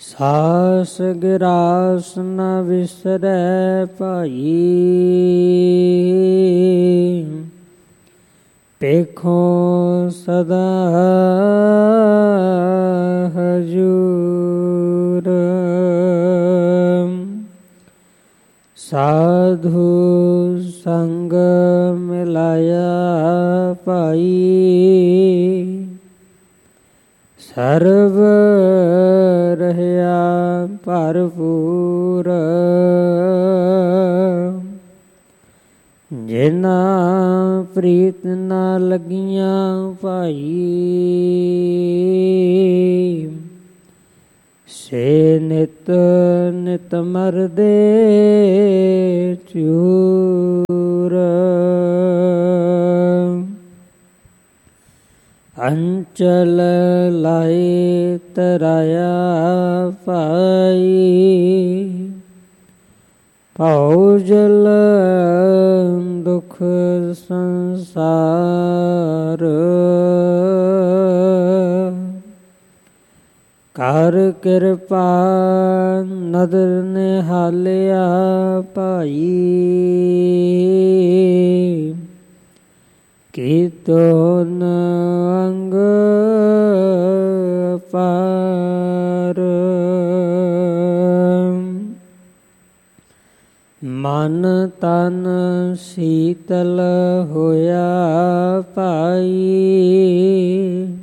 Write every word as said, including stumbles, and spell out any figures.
ਸਾਸ ਗਿਰਾਸ ਨ ਵਿਸਰੈ ਭਾਈ, ਪੇਖੋ ਸਦਾ ਹਜੂਰ। ਸਾਧੂ ਸੰਗ ਮਿਲਾਇਆ ਭਾਈ, ਸਰਬ ਰਹਿਆ ਭਰਪੂਰ। ਜਿਨਾ ਪ੍ਰੀਤ ਨਾ ਲੱਗੀਆਂ ਭਾਈ, ਸੇ ਨਿਤ ਨਿਤ ਮਰਦੇ ਚੂਰ। ਅੰਚਲ ਲਾਏ ਤਰਾਇਆ ਭਾਈ, ਭਉ ਜਲ ਦੁਖ ਸੰਸਾਰ। ਕਰ ਕਿਰਪਾ ਨਦਰ ਨਿਹਾਲਿਆ ਭਾਈ, ਕੀਤੋਨ ਅੰਗ ਪਾਰ। ਮਨ ਤਨ ਸੀਤਲ ਹੋਇਆ ਭਾਈ,